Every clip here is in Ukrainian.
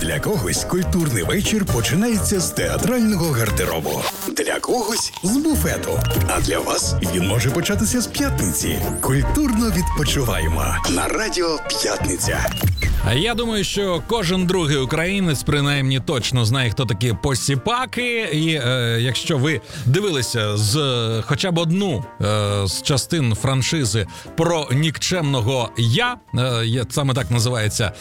Для когось культурний вечір починається з театрального гардеробу. Для когось – з буфету. А для вас він може початися з п'ятниці. Культурно відпочиваємо на Радіо П'ятниця. Я думаю, що кожен другий українець принаймні точно знає, хто такі посіпаки. І якщо ви дивилися хоча б одну з частин франшизи про нікчемного саме так називається,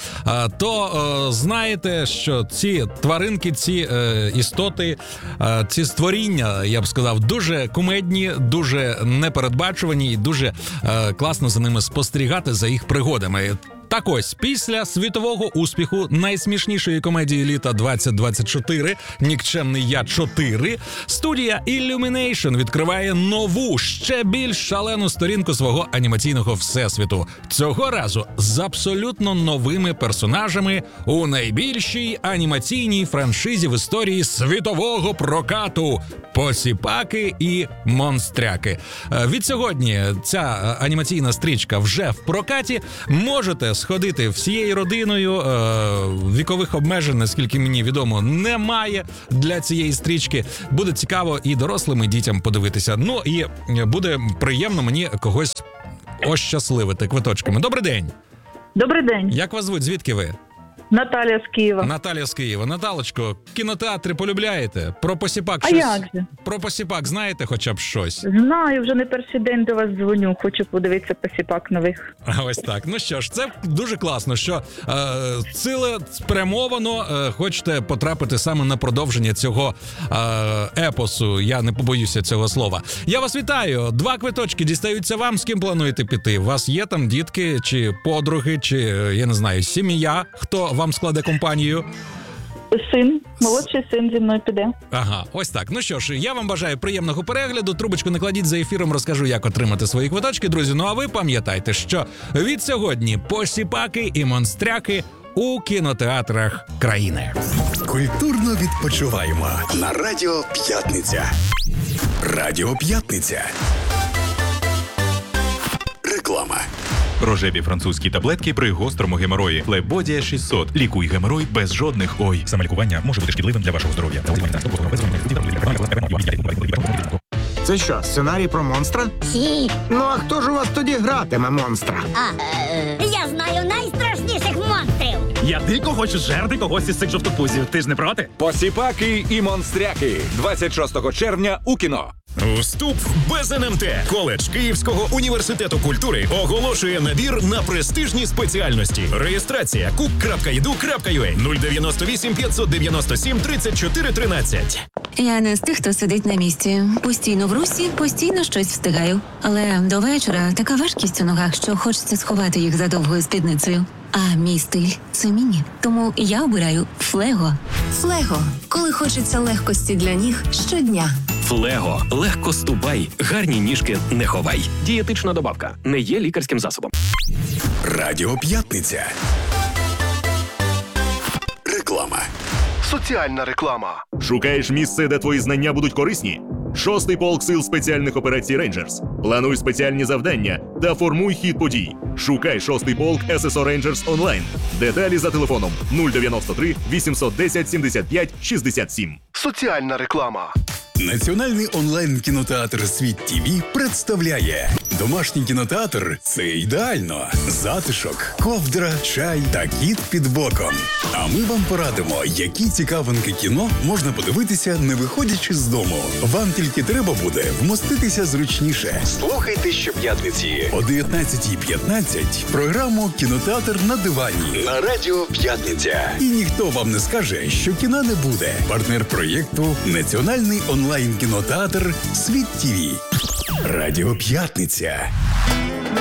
то знаєте, що ці тваринки, ці істоти, ці створіння, я б сказав, дуже кумедні, дуже непередбачувані і дуже класно за ними спостерігати, за їх пригодами. Так ось, після світового успіху найсмішнішої комедії літа 2024 «Нікчемний я 4», студія Illumination відкриває нову, ще більш шалену сторінку свого анімаційного всесвіту. Цього разу з абсолютно новими персонажами у найбільшій анімаційній франшизі в історії світового прокату – «Посіпаки і монстряки». Відсьогодні ця анімаційна стрічка вже в прокаті. Можете сходити всією родиною. Вікових обмежень, наскільки мені відомо, немає для цієї стрічки. Буде цікаво і дорослим, і дітям подивитися. Ну і буде приємно мені когось ощасливити квиточками. Добрий день! Добрий день. Як вас звуть? Звідки ви? Наталя з Києва. Наталя з Києва. Наталочко, кінотеатри полюбляєте? Про посіпак А щось? як же? Про посіпак знаєте хоча б щось? Знаю, вже не перший день до вас дзвоню. Хочу подивитися посіпак нових. Ось так. Ну що ж, це дуже класно, що цілеспрямовано хочете потрапити саме на продовження цього епосу. Я не побоюся цього слова. Я вас вітаю. 2 квиточки дістаються вам. З ким плануєте піти? У вас є там дітки, чи подруги, чи, я не знаю, сім'я? Хто вам складе компанію? Син, молодший син зі мною піде. Ага, ось так. Ну що ж, я вам бажаю приємного перегляду. Трубочку не кладіть, за ефіром розкажу, як отримати свої квиточки, друзі. Ну а ви пам'ятайте, що від сьогодні посіпаки і монстряки у кінотеатрах країни. Культурно відпочиваємо на Радіо П'ятниця. Радіо П'ятниця. Реклама. Рожеві французькі таблетки при гострому геморої. Флебодія 600. Лікуй геморой без жодних ой. Самолікування може бути шкідливим для вашого здоров'я. Це що, сценарій про монстра? Сі. Ну а хто ж у вас тоді гратиме монстра? Я знаю найстрашніших монстрів. Я дико хочу жерти когось із цих жовтопузів. Ти ж не проти? Посіпаки і монстряки. 26 червня у кіно. Вступ без НМТ. Коледж Київського університету культури оголошує набір на престижні спеціальності. Реєстрація cook.edu.ua 098 597 34 13. Я не з тих, хто сидить на місці. Постійно в русі, постійно щось встигаю. Але до вечора така важкість у ногах, що хочеться сховати їх за довгою спідницею. А мій стиль – це міні. Тому я обираю Флего. Флего. Коли хочеться легкості для ніг щодня. Флего. Легко ступай. Гарні ніжки не ховай. Дієтична добавка. Не є лікарським засобом. Радіо П'ятниця. Реклама. Соціальна реклама. Шукаєш місце, де твої знання будуть корисні? 6-й полк сил спеціальних операцій «Рейнджерс». Плануй спеціальні завдання та формуй хід подій. Шукай 6-й полк ССО «Рейнджерс» онлайн. Деталі за телефоном 093 810 75 67. Соціальна реклама. Національний онлайн-кінотеатр «Світ ТІВІ» представляє домашній кінотеатр – це ідеально. Затишок, ковдра, чай та кіт під боком. А ми вам порадимо, які цікавинки кіно можна подивитися, не виходячи з дому. Вам тільки треба буде вмоститися зручніше. Слухайте щоп'ятниці о 19:15 програму «Кінотеатр на дивані» на Радіо П'ятниця. І ніхто вам не скаже, що кіна не буде. Партнер проєкту – Національний онлайн-кінотеатр «Світ ТІВІ». Радіо П'ятниця.